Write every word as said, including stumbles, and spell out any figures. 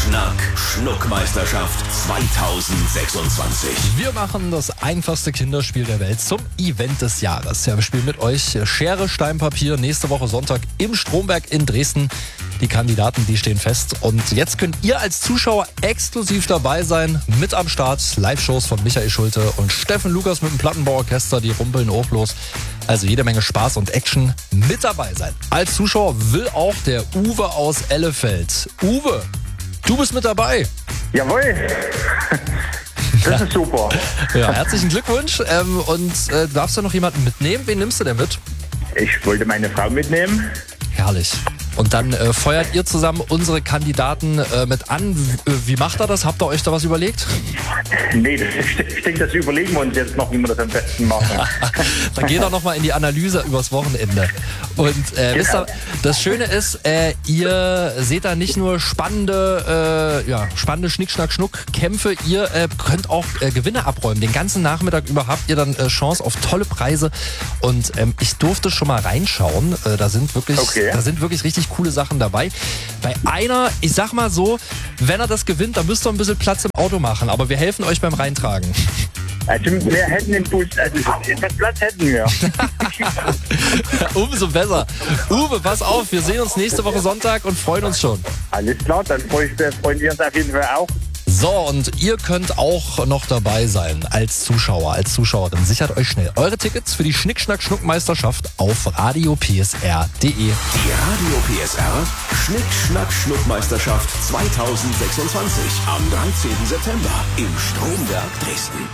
Schnack, Schnuckmeisterschaft zweitausendsechsundzwanzig. Wir machen das einfachste Kinderspiel der Welt zum Event des Jahres. Ja, wir spielen mit euch Schere, Stein, Papier. Nächste Woche Sonntag im Stromberg in Dresden. Die Kandidaten, die stehen fest. Und jetzt könnt ihr als Zuschauer exklusiv dabei sein. Mit am Start Live-Shows von Michael Schulte und Steffen Lukas mit dem Plattenbauorchester. Die rumpeln auch los. Also jede Menge Spaß und Action mit dabei sein. Als Zuschauer will auch der Uwe aus Ellefeld. Uwe, du bist mit dabei. Jawohl. Das ist super. Ja, herzlichen Glückwunsch. Ähm, und äh, darfst du noch jemanden mitnehmen? Wen nimmst du denn mit? Ich wollte meine Frau mitnehmen. Herrlich. Und dann äh, feuert ihr zusammen unsere Kandidaten äh, mit an. Wie, wie macht ihr das? Habt ihr euch da was überlegt? Nee, das, ich denke, das überlegen wir uns jetzt noch, wie wir das am besten machen. Dann geht doch noch mal in die Analyse übers Wochenende. Und äh, wisst ihr, das Schöne ist, äh, ihr seht da nicht nur spannende, äh, ja, spannende Schnick-Schnack-Schnuck-Kämpfe, ihr äh, könnt auch äh, Gewinne abräumen. Den ganzen Nachmittag über habt ihr dann äh, Chance auf tolle Preise. Und ähm, ich durfte schon mal reinschauen. Äh, da sind wirklich, okay. da sind wirklich richtig coole Sachen dabei. Bei einer, ich sag mal so, wenn er das gewinnt, dann müsst ihr ein bisschen Platz im Auto machen. Aber wir helfen euch beim Reintragen. Also wir hätten den Bus, also etwas Platz hätten wir. Umso besser. Uwe, pass auf, wir sehen uns nächste Woche Sonntag und freuen uns schon. Alles klar, dann freuen wir uns auf jeden Fall auch. So, und ihr könnt auch noch dabei sein als Zuschauer, als Zuschauerin. Sichert euch schnell eure Tickets für die Schnick-Schnack-Schnuck-Meisterschaft auf radio p s r punkt d e. Die Radio P S R Schnick, Schnack, Schnuckmeisterschaft zweitausendsechsundzwanzig am dreizehnten September im Stromberg Dresden.